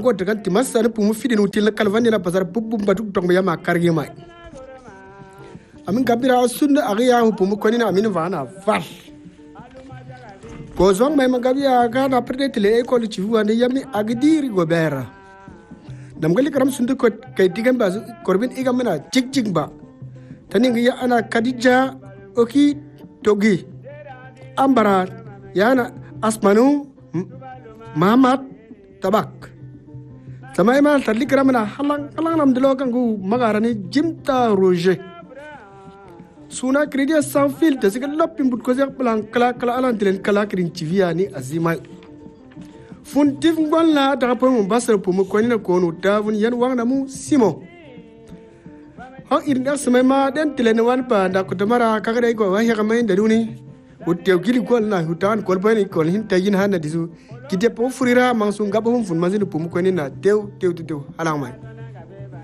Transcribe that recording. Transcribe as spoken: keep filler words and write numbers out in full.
go daga timasa na pumu fidi no til kalvani na pasar pubu batu tong ya ma kargi mai amin gabira sunna agya hu pumu koni na amin vana val ko zong mai magabia ga na prede tele ko li chiwa ne yami agdiri go bera nam gali karam sundu ko kay digan ba korbin igamena jig jig ba tani ngi ya ana kadija oki togi ambara yana asmanu Mamat tabak samay mal tadli karamana halang halang nam dilo kangu magarani jimta roje suna kredia sans fil te sigal lopim but ko zek plan kala kala alan tilen kala krin chiviani azima fun tif ngwalla da ko mo basar po mo ko ni ko no davun yan wangna mu simo ha irin asmay ma den tilen wan pa da ko tamara kagare ko wa ya kamay da duni utew gili gol na hutan kol bani kol hin tayin hana disu kite po furira mangsunga bo fun mazini pum ko ni na tew tew tew halang mai